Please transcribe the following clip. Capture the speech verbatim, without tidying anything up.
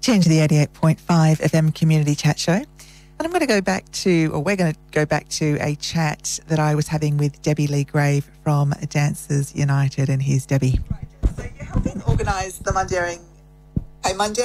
Tuned to the eighty-eight point five F M Community Chat Show. And I'm going to go back to, or we're going to go back to a chat that I was having with Debbie Lee Grave from Dancers United. And here's Debbie. Right. So you're helping organise the Mundaring, a Mundaring